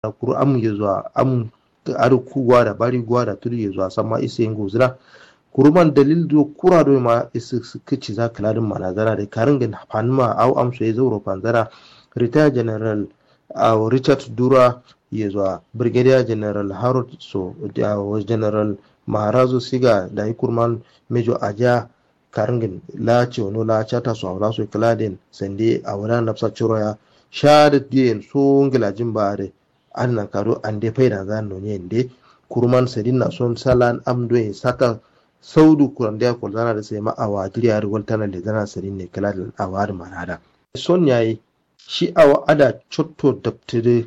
kuru am ya zuwa am ar ku gwada bari gwada tudu ya zuwa sama isa yin gozira kuruman dalil do kura do ma isa kici za kaladin manazara da karin gan fanma au amso ya zauro panzara retired general Richard Dura ya zuwa brigadier general Harold so da general Maharazu Siga da kurman Major Aja karingin la cewono la chata so awla so kladen sende awra nafsa chiroya shada dien so ngilajin bare annan karo ande faida zan no yende kurman sedin na son salan amdo en saka saudu kurande ko zana da sai ma awa diriyar waltana da zana sedin ne kladen awar manada son yayi shi awa ada chotto daftire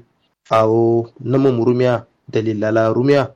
awo nama murumiya dalilala rumiya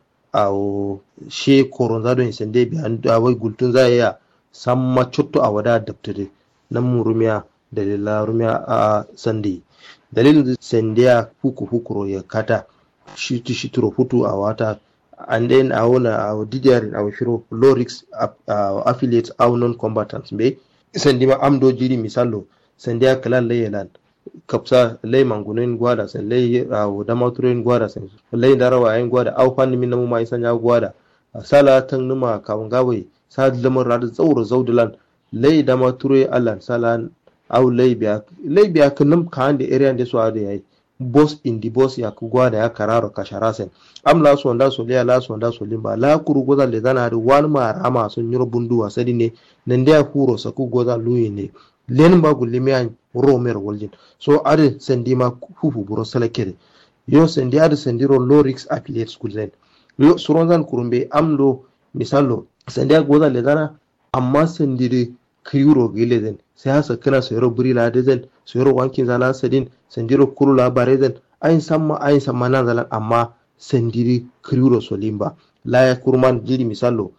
awo she koronzado en sende bi an awai gultun zaya samma cotto a wada daftare nan murumiya dalila rumiya a sandi dalilin sandiya hukuro ya kata shituro hutu a wata and then a wona a didiyar a shiro lorix affiliates a non combatants be sandima amdo jiri misalo sandiya kalan layelan kapsa lay mangunin gwada san lay damaturin gwada san lay darawa ayin gwada au fanni min namu mai sanya gwada sala tan numa kawun gawai sa lamar rada tsauro zaudulan lay damature allan salan au lay biya kanum kan da area da su ada yayi boss in the boss ya ku gwada ya kararo kasharasen am la so nda so liya la so nda so limba la kuru goza le zana da wani marama sun yiro bunduwa sadi ne nan da kuro sa ku goza luyi ne len ba gulimiya romer woljin so are sendima hufu buro selekere yo sendi are sendiro lorix affiliate school zen yo suronzan kurumbe amlo misalo sendi goza le zana amma sendiri kiyuro gile zen sai hasa kana sayro burila de zen sayro wankin zala sadin sendiro kurula bare zen ayin samma nan zalan amma sendiri kiyuro solimba la ya kurman jiri misalo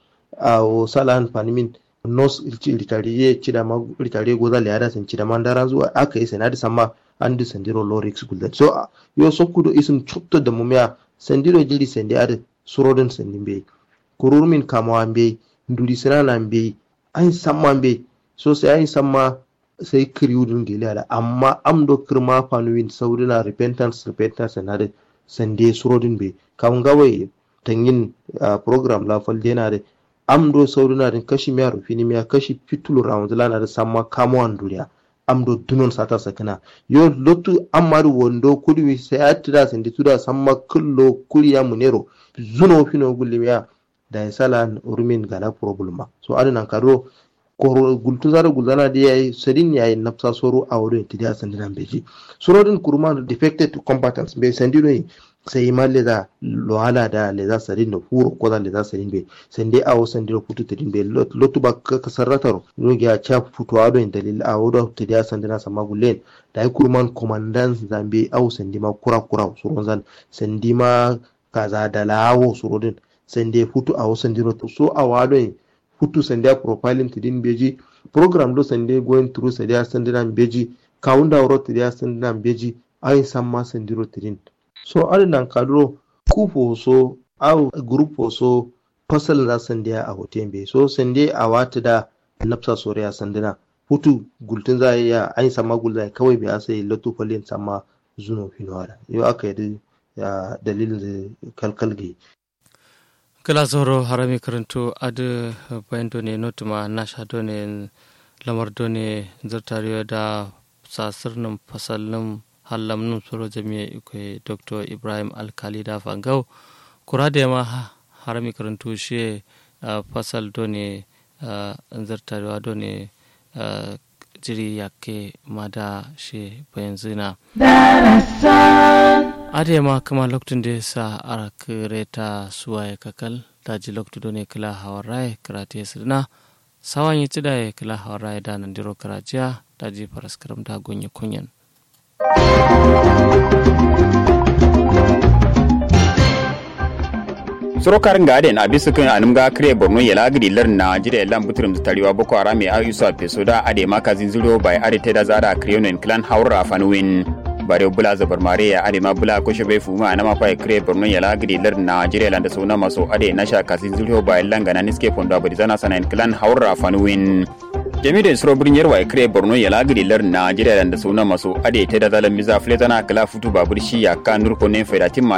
o salan panimin nos litariye cida ma litariye goza le hada sen cida mandara zuwa aka yi senadi samma andi sendiro lorix gulda so yo sokkudo isin chotto da mumya sendiro jiri sendi ade surodin sendimbe kururmin kamawambe nduri sinana mbe ayin samma mbe so sai ayin samma sai kiriyudun gele amma amdo kirma fanuwin saudina repentance senade sende surodin be kawun gawai tangin program la falde na de amdo saudina din kashi miya rufini miya kashi fitulu rawandula da samma kamuwan duniya amdo dunon sata sakana yo lotu amaru wondo kudi sai atira sende tuda samma kullo kuriya munero zuno fino gulimiya da salan urmin gala problema so adinan karo ko gultu zara gulzana da yayi sadin yayi nafsa soro a wurin tidiya sandinan beji surodin kurman defected combatants be sandino sai malle da lohala da le za sadin da huro ko da le za sadin be sande awo sandiro futu tidin be lotu ba ka sarratar rogi a cha futu ado in dalil awo da tidiya sandina sama gulen da ai kurman commandant zambe awo sandima kura suron zan sandima kaza da lawo surodin sande futu awo sandiro so awado futu sande profiling tidin beji program do sande going through sande sandina beji kaunda woro tidiya sandina beji ai samma sandiro tidin so adinan kadro kupo so au group so fasal da sandiya a hotembe so sande a wata da nafsa soriya sandina hutu gultun za ya ai sama gulza kawai bai sai latu falin sama zuno finwara yo aka yi dalilin kalkalge kala zoro harami karanto adu bayando ne notuma nasha done lamar done zartariyo da sasirnin fasalin hallam nun soro jami'a ikwe dr ibrahim alkali da fangau kura da ma harami karanto shi fasal done zartariyo done jiri yake mada shi bayan zina adema kama lokacin da sa arakreta suwaye kakal daji lokacin da ne kila hawarai karate sirna sawan yi tsida ya kila hawarai da nan diro karajiya daji faraskaram da gonye kunyan Surokar ngaden abisu kan anumga kre borno yela gidi lar na jide lam butrum tariwa boko haram ya yusa pesoda ade makazin zuro bai ade teda zara kreonen clan haura fanwin bare bula zabar mare ya ade ma bula ko shobe fuma na ma pai kre borno yela gidi lar na jide landa sona maso ade nasha kazin zuro bai langa na niske fondo abadi zana sanan clan haura fanwin jami'in suro birnin yarwa kire borno ya lagiri lar Najeriya da suna maso ade ta da zalan miza fletana kala futu babur shi ya kan nurko ne fedatin